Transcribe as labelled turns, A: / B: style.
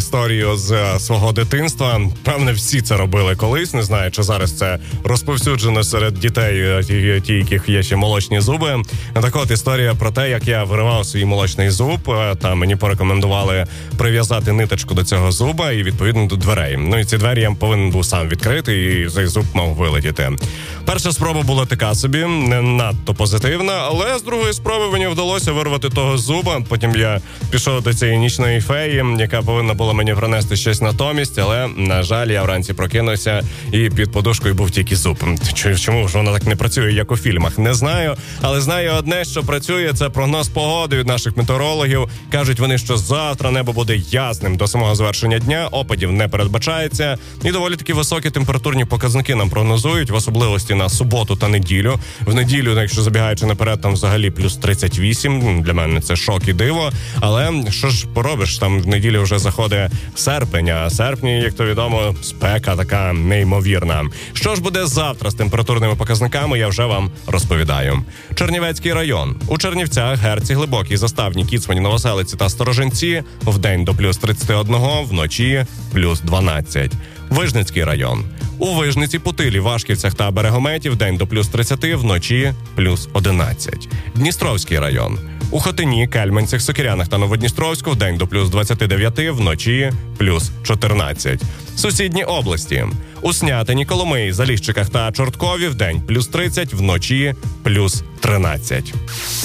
A: історію з свого дитинства. Певне, всі це робили колись. Не знаю, чи зараз це розповсюджено серед дітей, ті, яких є ще молочні зуби. Так от, історія про те, як я виривав свій молочний зуб. Там мені порекомендували прив'язати ниточку до цього зуба і, відповідно, до дверей. Ну і ці двері я повинен був сам відкрити, і цей зуб мав вилетіти. Перша спроба була така собі, не надто позитивна, але з другої спроби мені вдалося вирвати того зуба. Потім я пішов до цієї нічної феї, яка повинна була мені принести щось натомість, але, на жаль, я вранці прокинувся і під подушкою був тільки зуб. Чому ж вона так не працює, як у фільмах? Не знаю, але знаю одне, що працює, це прогноз погоди від наших метеорологів. Кажуть вони, що завтра небо буде ясним до самого завершення дня, опадів не передбачається, і доволі таки високі температурні показники нам прогнозують, в особливості на суботу та неділю. В неділю, якщо забігаючи наперед, там взагалі плюс 38, для мене це шок і диво, але що ж поробиш, там в неділю вже заходить серпень, а серпні, як то відомо, спека така неймовірна. Що ж буде завтра з температурними показниками, я вже вам розповідаю. Чернівецький район. У Чернівцях, Герці, Глибокій, Заставні, Кіцмані, Новоселиці та Сторожинці вдень до плюс 31, вночі плюс 12. Вижницький район. У Вижниці, Путилі, Вашківцях та Берегометі вдень до плюс 30, вночі плюс 11. Дністровський район. У Хотині, Кельменцях, Сокирянах та Новодністровську вдень до плюс 29, вночі плюс 14. Сусідні області. У Снятині, Коломиї, Заліщиках та Чорткові вдень плюс 30, вночі плюс 13.